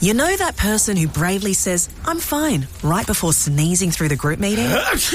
You know that person who bravely says, "I'm fine," right before sneezing through the group meeting?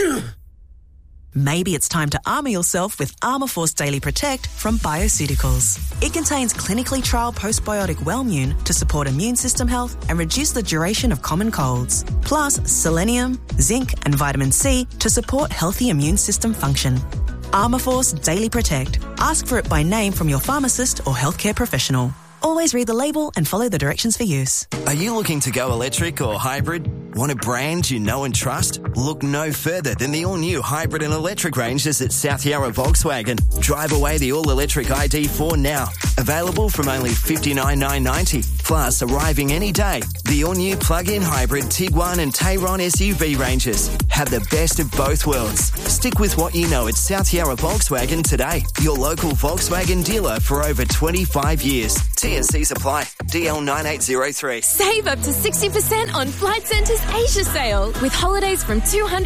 Maybe it's time to armour yourself with Armourforce Daily Protect from Bioceuticals. It contains clinically trialled postbiotic Wellmune to support immune system health and reduce the duration of common colds. Plus, selenium, zinc and vitamin C to support healthy immune system function. Armourforce Daily Protect. Ask for it by name from your pharmacist or healthcare professional. Always read the label and follow the directions for use. Are you looking to go electric or hybrid? Want a brand you know and trust? Look no further than the all-new hybrid and electric ranges at South Yarra Volkswagen. Drive away the all-electric ID4 now. Available from only $59,990. Plus, arriving any day, the all-new plug-in hybrid Tiguan and Tayron SUV ranges. Have the best of both worlds. Stick with what you know at South Yarra Volkswagen today. Your local Volkswagen dealer for over 25 years. TNCs apply. DL9803. Save up to 60% on Flight Centre's Asia sale with holidays from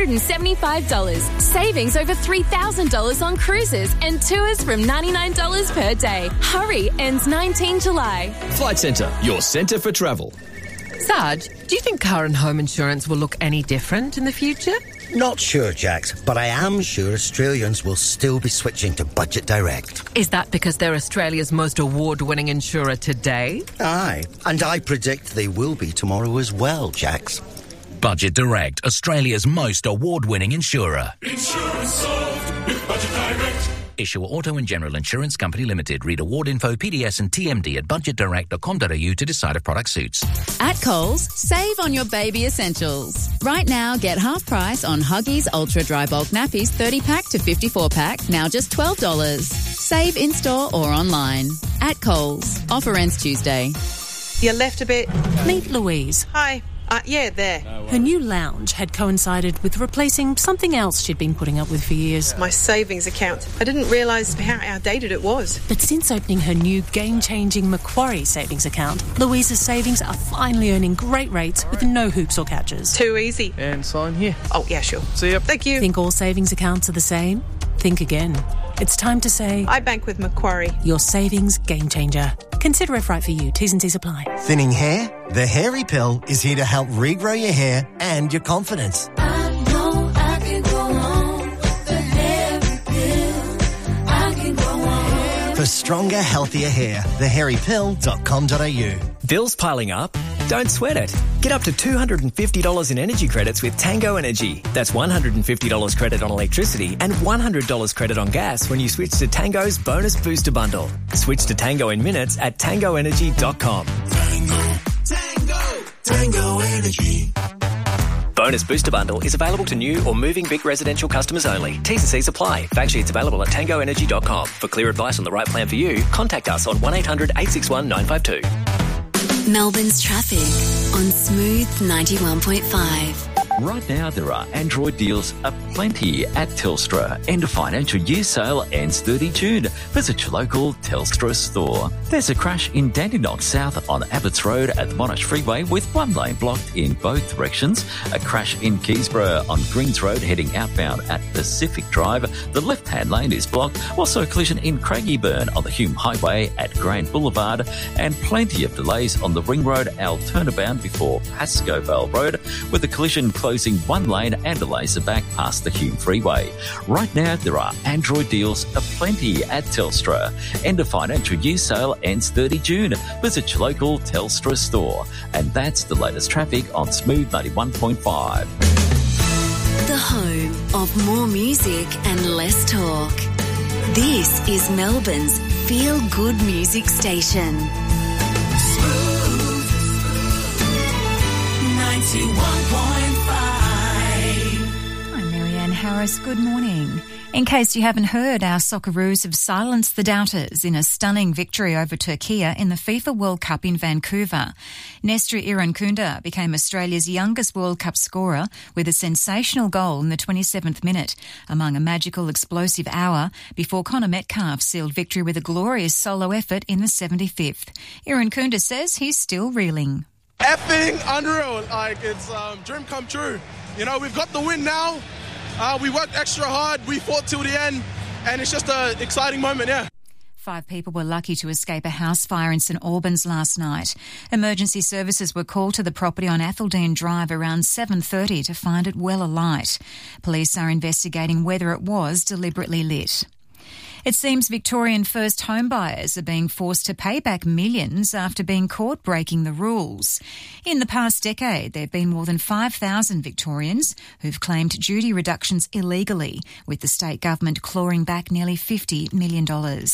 $275. Savings over $3,000 on cruises and tours from $99 per day. Hurry, ends 19 July. Flight Centre, your centre for travel. Sarge, do you think car and home insurance will look any different in the future? Not sure, Jax, but I am sure Australians will still be switching to Budget Direct. Is that because they're Australia's most award-winning insurer today? Aye, and I predict they will be tomorrow as well, Jax. Budget Direct, Australia's most award-winning insurer. Insurance solved with Budget Direct. Issuer Auto and General Insurance Company Limited. Read award info, PDS and TMD at budgetdirect.com.au to decide if product suits. At Coles, save on your baby essentials. Right now, get half price on Huggies Ultra Dry Bulk Nappies 30-pack to 54-pack, now just $12. Save in-store or online. At Coles. Offer ends Tuesday. You left a bit. Meet Louise. Hi. Yeah, there. Her new lounge had coincided with replacing something else she'd been putting up with for years. My savings account. I didn't realise how outdated it was. But since opening her new game-changing Macquarie savings account, Louisa's savings are finally earning great rates with no hoops or catches. Too easy. And sign here. Oh, yeah, sure. See ya. Thank you. Think all savings accounts are the same? Think again. It's time to say... I bank with Macquarie. Your savings game changer. Consider if right for you. T's and C's apply. Thinning hair? The Hairy Pill is here to help regrow your hair and your confidence. I know I can go on with the Hairy Pill. I can go on. For stronger, healthier hair, thehairypill.com.au. Bills piling up? Don't sweat it. Get up to $250 in energy credits with Tango Energy. That's $150 credit on electricity and $100 credit on gas when you switch to Tango's Bonus Booster Bundle. Switch to Tango in minutes at tangoenergy.com. Tango Energy. Bonus Booster Bundle is available to new or moving big residential customers only. T's and C's apply. Fact sheets available at tangoenergy.com. For clear advice on the right plan for you, contact us on 1800 861 952. Melbourne's traffic on Smooth 91.5. Right now, there are Android deals aplenty at Telstra. End of financial year sale ends 30 June. Visit your local Telstra store. There's a crash in Dandenong South on Abbots Road at the Monash Freeway with one lane blocked in both directions. A crash in Keysborough on Greens Road heading outbound at Pacific Drive. The left-hand lane is blocked. Also a collision in Craigieburn on the Hume Highway at Grand Boulevard. And plenty of delays on the Ring Road Alternabound before Pascoe Vale Road with a collision closing one lane and a laser back past the Hume Freeway. Right now, there are Android deals aplenty at Telstra. End of financial year sale ends 30 June. Visit your local Telstra store. And that's the latest traffic on Smooth 91.5. The home of more music and less talk. This is Melbourne's feel-good music station. Smooth 91.5. I'm Marianne Harris. Good morning. In case you haven't heard, our Socceroos have silenced the doubters in a stunning victory over Turkey in the FIFA World Cup in Vancouver. Nestor Irankunda became Australia's youngest World Cup scorer with a sensational goal in the 27th minute, among a magical explosive hour before Connor Metcalfe sealed victory with a glorious solo effort in the 75th. Irankunda says he's still reeling. Effing unreal. It's dream come true. You know, we've got the win now. We worked extra hard. We fought till the end. And it's just an exciting moment, yeah. 5 people were lucky to escape a house fire in St Albans last night. Emergency services were called to the property on Atheldean Drive around 7:30 to find it well alight. Police are investigating whether it was deliberately lit. It seems Victorian first home buyers are being forced to pay back millions after being caught breaking the rules. In the past decade, there have been more than 5,000 Victorians who've claimed duty reductions illegally, with the state government clawing back nearly $50 million.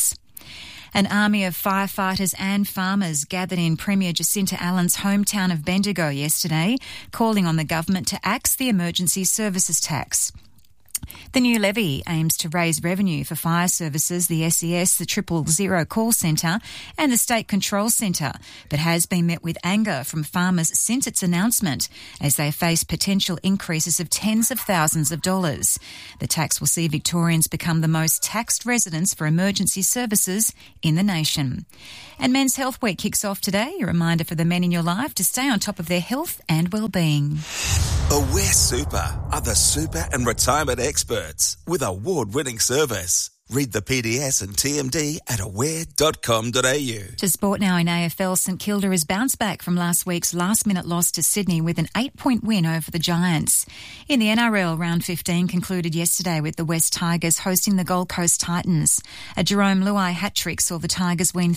An army of firefighters and farmers gathered in Premier Jacinta Allen's hometown of Bendigo yesterday, calling on the government to axe the emergency services tax. The new levy aims to raise revenue for fire services, the SES, the 000 call centre and the State Control Centre, but has been met with anger from farmers since its announcement as they face potential increases of tens of thousands of dollars. The tax will see Victorians become the most taxed residents for emergency services in the nation. And Men's Health Week kicks off today, a reminder for the men in your life to stay on top of their health and well-being. Aware Super are the super and retirement experts with award-winning service. Read the PDS and TMD at aware.com.au. To sport now in AFL, St Kilda has bounced back from last week's last-minute loss to Sydney with an 8-point win over the Giants. In the NRL, round 15 concluded yesterday with the West Tigers hosting the Gold Coast Titans. A Jerome Luai hat-trick saw the Tigers win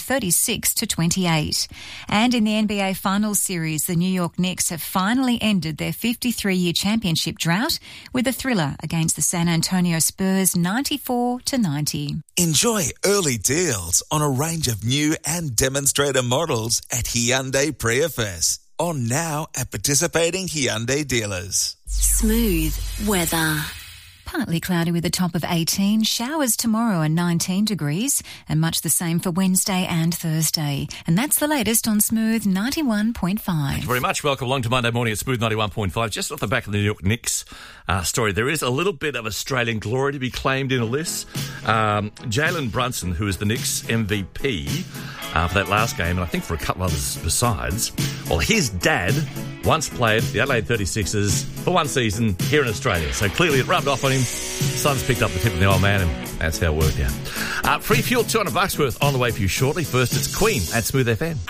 36-28. And in the NBA Finals Series, the New York Knicks have finally ended their 53-year championship drought with a thriller against the San Antonio Spurs 94-90. Enjoy early deals on a range of new and demonstrator models at Hyundai Prius. On now at participating Hyundai dealers. Smooth weather. Partly cloudy with a top of 18. Showers tomorrow and 19 degrees, and much the same for Wednesday and Thursday. And that's the latest on Smooth 91.5. Thank you very much. Welcome along to Monday morning at Smooth 91.5. Just off the back of the New York Knicks story, there is a little bit of Australian glory to be claimed in a list. Jalen Brunson, who is the Knicks MVP for that last game, and I think for a couple others besides, well, his dad once played the Adelaide 36ers for one season here in Australia. So clearly it rubbed off on him. Son's picked up the tip of the old man, and that's how it worked out. Free fuel, $200 worth on the way for you shortly. First, it's Queen at Smooth FM.